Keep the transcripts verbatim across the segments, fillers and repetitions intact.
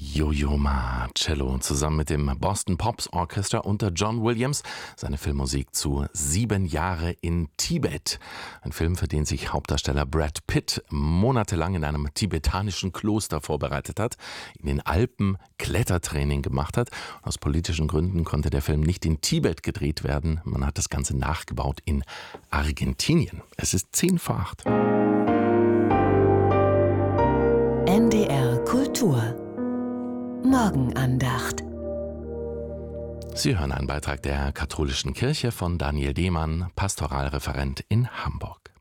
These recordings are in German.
Yo-Yo Ma, Cello, zusammen mit dem Boston Pops Orchestra unter John Williams. Seine Filmmusik zu Sieben Jahre in Tibet. Ein Film, für den sich Hauptdarsteller Brad Pitt monatelang in einem tibetanischen Kloster vorbereitet hat, in den Alpen Klettertraining gemacht hat. Aus politischen Gründen konnte der Film nicht in Tibet gedreht werden. Man hat das Ganze nachgebaut in Argentinien. Es ist zehn vor acht. N D R Kultur Morgenandacht. Sie hören einen Beitrag der Katholischen Kirche von Daniel Demann, Pastoralreferent in Hamburg.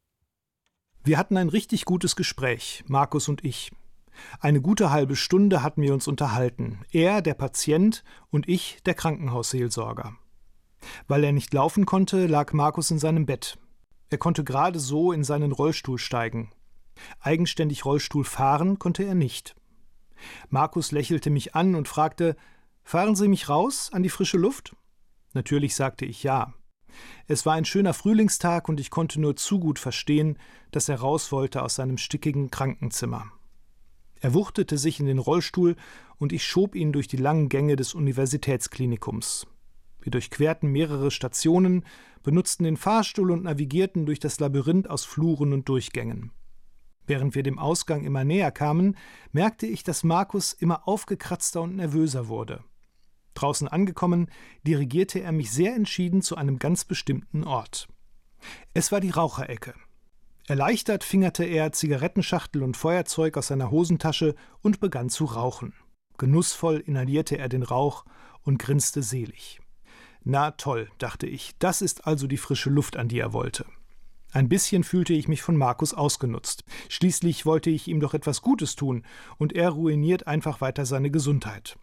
Wir hatten ein richtig gutes Gespräch, Markus und ich. Eine gute halbe Stunde hatten wir uns unterhalten. Er, der Patient, und ich, der Krankenhausseelsorger. Weil er nicht laufen konnte, lag Markus in seinem Bett. Er konnte gerade so in seinen Rollstuhl steigen. Eigenständig Rollstuhl fahren konnte er nicht. Markus lächelte mich an und fragte: »Fahren Sie mich raus an die frische Luft?« Natürlich sagte ich ja. Es war ein schöner Frühlingstag und ich konnte nur zu gut verstehen, dass er raus wollte aus seinem stickigen Krankenzimmer. Er wuchtete sich in den Rollstuhl und ich schob ihn durch die langen Gänge des Universitätsklinikums. Wir durchquerten mehrere Stationen, benutzten den Fahrstuhl und navigierten durch das Labyrinth aus Fluren und Durchgängen. Während wir dem Ausgang immer näher kamen, merkte ich, dass Markus immer aufgekratzter und nervöser wurde. Draußen angekommen, dirigierte er mich sehr entschieden zu einem ganz bestimmten Ort. Es war die Raucherecke. Erleichtert fingerte er Zigarettenschachtel und Feuerzeug aus seiner Hosentasche und begann zu rauchen. Genussvoll inhalierte er den Rauch und grinste selig. Na toll, dachte ich, das ist also die frische Luft, an die er wollte. Ein bisschen fühlte ich mich von Markus ausgenutzt. Schließlich wollte ich ihm doch etwas Gutes tun, und er ruiniert einfach weiter seine Gesundheit.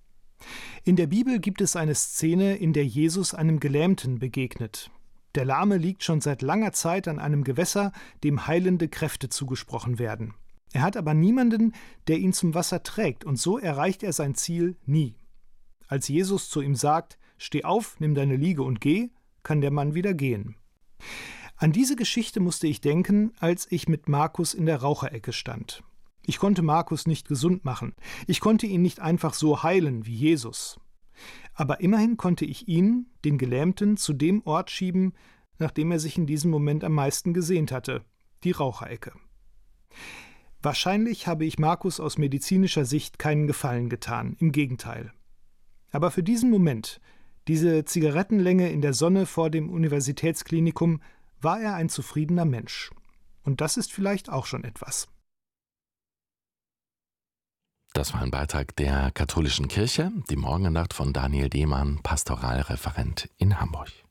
In der Bibel gibt es eine Szene, in der Jesus einem Gelähmten begegnet. Der Lahme liegt schon seit langer Zeit an einem Gewässer, dem heilende Kräfte zugesprochen werden. Er hat aber niemanden, der ihn zum Wasser trägt, und so erreicht er sein Ziel nie. Als Jesus zu ihm sagt: »Steh auf, nimm deine Liege und geh«, kann der Mann wieder gehen. An diese Geschichte musste ich denken, als ich mit Markus in der Raucherecke stand. Ich konnte Markus nicht gesund machen. Ich konnte ihn nicht einfach so heilen wie Jesus. Aber immerhin konnte ich ihn, den Gelähmten, zu dem Ort schieben, nach dem er sich in diesem Moment am meisten gesehnt hatte: die Raucherecke. Wahrscheinlich habe ich Markus aus medizinischer Sicht keinen Gefallen getan, im Gegenteil. Aber für diesen Moment, diese Zigarettenlänge in der Sonne vor dem Universitätsklinikum, war er ein zufriedener Mensch. Und das ist vielleicht auch schon etwas. Das war ein Beitrag der Katholischen Kirche, die Morgenandacht von Daniel Demann, Pastoralreferent in Hamburg.